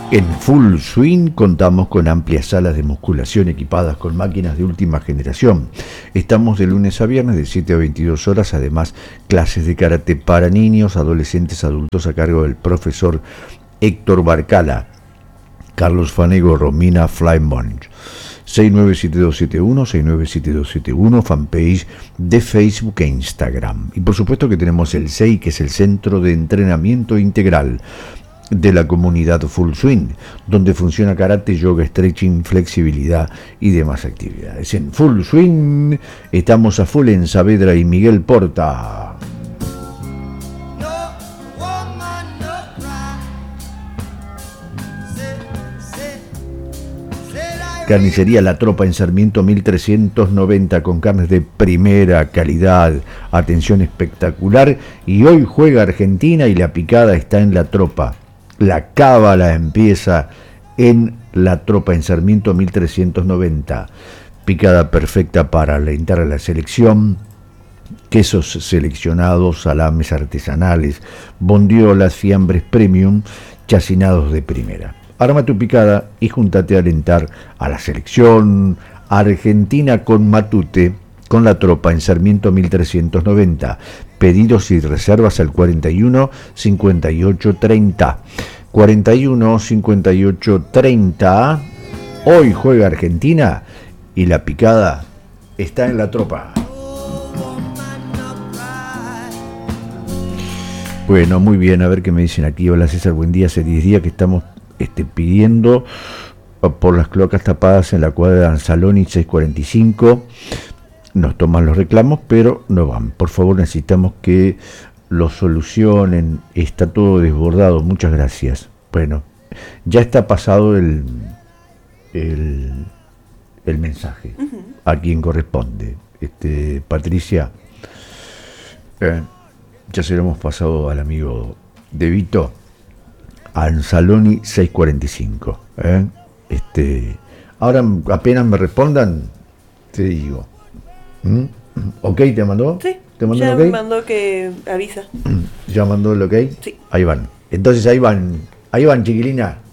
En Full Swing contamos con amplias salas de musculación equipadas con máquinas de última generación. Estamos de lunes a viernes de 7 a 22 horas, además clases de karate para niños, adolescentes, adultos a cargo del profesor Héctor Barcala, Carlos Fanego, Romina Flymont. 697271, 697271, fanpage de Facebook e Instagram. Y por supuesto que tenemos el CEI, que es el Centro de Entrenamiento Integral de la comunidad Full Swing, donde funciona karate, yoga, stretching, flexibilidad y demás actividades. En Full Swing estamos a full en Saavedra y Miguel Porta. Carnicería La Tropa en Sarmiento 1390, con carnes de primera calidad, atención espectacular. Y hoy juega Argentina y la picada está en La Tropa. La cábala empieza en La Tropa en Sarmiento 1390. Picada perfecta para alentar a la selección. Quesos seleccionados, salames artesanales, bondiolas, fiambres premium, chacinados de primera. Arma tu picada y júntate a alentar a la selección argentina con Matute, con La Tropa en Sarmiento 1390. Pedidos y reservas al 41 58 30. 41 58 30. Hoy juega Argentina y la picada está en La Tropa. Bueno, muy bien, a ver qué me dicen aquí. Hola César, buen día. Hace 10 días que estamos pidiendo por las cloacas tapadas en la cuadra de Anzaloni 645. Nos toman los reclamos, pero no van. Por favor, necesitamos que lo solucionen. Está todo desbordado. Muchas gracias. Bueno, ya está pasado el mensaje a quien corresponde. Patricia, ya se lo hemos pasado al amigo De Vito. Anzaloni 645. Ahora apenas me respondan, te digo. ¿Ok te mandó? Sí. ¿Te mandó ya el okay? Me mandó que avisa. ¿Ya mandó el ok? Sí. Ahí van. Entonces ahí van, chiquilina.